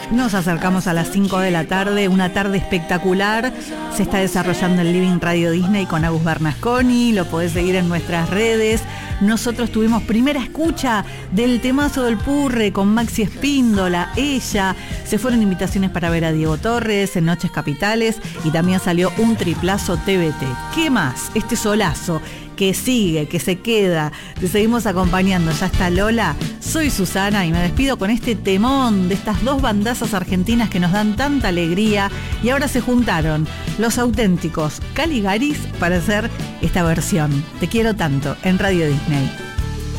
Nos acercamos a las 5 de la tarde, una tarde espectacular. Se está desarrollando el Living Radio Disney con Agus Bernasconi, lo podés seguir en nuestras redes. Nosotros tuvimos primera escucha del temazo del Purre con Maxi Espíndola, ella. Se fueron invitaciones para ver a Diego Torres en Noches Capitales y también salió un triplazo TBT. ¿Qué más? Este solazo que sigue, que se queda. Te seguimos acompañando. Ya está Lola. Soy Susana y me despido con este temón de estas dos bandazas argentinas que nos dan tanta alegría. Y ahora se juntaron los auténticos Caligaris para hacer esta versión. Te quiero tanto en Radio Disney.